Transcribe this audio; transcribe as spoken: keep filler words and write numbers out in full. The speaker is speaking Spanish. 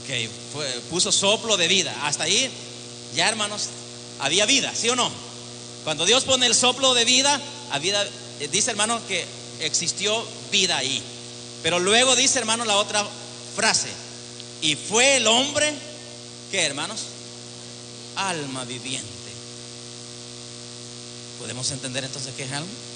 Ok, fue, puso soplo de vida. Hasta ahí, ya hermanos, había vida, ¿sí o no? Cuando Dios pone el soplo de vida, había, dice hermano que existió vida ahí. Pero luego dice hermano la otra frase: y fue el hombre, ¿qué hermanos? Alma viviente. ¿Podemos entender entonces qué es alma?